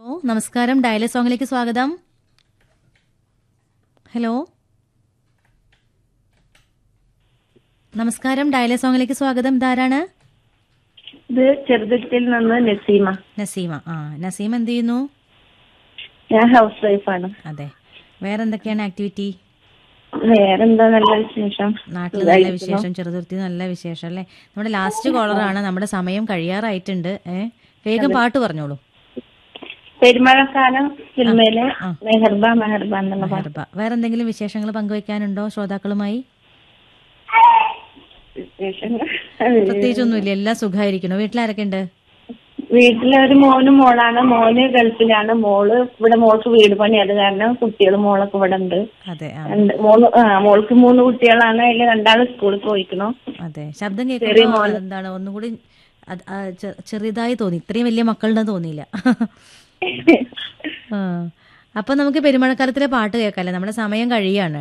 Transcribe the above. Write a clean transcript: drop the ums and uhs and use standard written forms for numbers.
Hello നമസ്കാരം, ഡയലേ സോങ്ങിലേക്ക് സ്വാഗതം. Hello നമസ്കാരം, ഡയലേ സോങ്ങിലേക്ക് സ്വാഗതം. ഇതാരാണ്? ഇത് ചെറുതുരുത്തിയിൽ നിന്ന് നസീമ. നസീമ. നസീമ എന്ത് ചെയ്യുന്നു? ഞാൻ ഹൗസ് വൈഫാണ്. അതെ. വേറെന്തൊക്കെയാണ് ആക്ടിവിറ്റി? വേറെന്താ, നല്ല വിശേഷം. നാട്ടിൽ നല്ല വിശേഷം, ചെറുതുരുത്തി നല്ല വിശേഷം അല്ലേ. നമ്മുടെ ലാസ്റ്റ് കോളറാണ്, നമ്മുടെ സമയം കഴിയാറായിട്ടുണ്ട്. വേഗം പാട്ട് പറഞ്ഞോളൂ. പെരുമഴക്കാലം സിനിമയിലെ മെഹർബ മെഹർബ എന്നുള്ള പാട്ട്. മെഹർബ. വേറെന്തെങ്കിലും വിശേഷങ്ങൾ പങ്കുവെക്കാനുണ്ടോ ശ്രോതാക്കളുമായി? വിശേഷങ്ങൾ പ്രത്യേകിച്ചൊന്നുമില്ല, എല്ലാം സുഖമായിരിക്കണോ? വീട്ടിലാരൊക്കെ ഉണ്ട്? വീട്ടിലെ ഒരു മോനും മോളാണ്. മോന് ഗൾഫിലാണ്, മോള് ഇവിടെ. മോൾക്ക് വീട് പണി, അത് കാരണം കുട്ടികൾ മോളൊക്കെ ഇവിടെ ഉണ്ട്. അതെ. മോൾക്ക് 3 കുട്ടികളാണ്. അതിൽ 2 സ്കൂളിൽ പോയിക്കണോ. അതെ. ശബ്ദം കേൾക്കുമ്പോൾ എന്താണ് ഒന്നുകൂടി ചെറിയതായി തോന്നി. ഇത്രയും വലിയ മക്കളുടെ തോന്നിയില്ല. അപ്പൊ നമുക്ക് പെരുമഴക്കാലത്തിലെ പാട്ട് കേൾക്കാല്ലേ, നമ്മുടെ സമയം കഴിയാണ്.